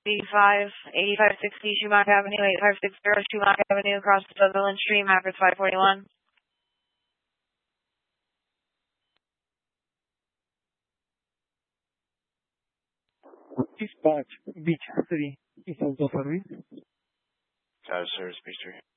8560 Schumacher Avenue, 8560 Schumacher Avenue, across the Sutherland Stream, average 541. Dispatch, Beach City, is auto service. Service, Beach 3.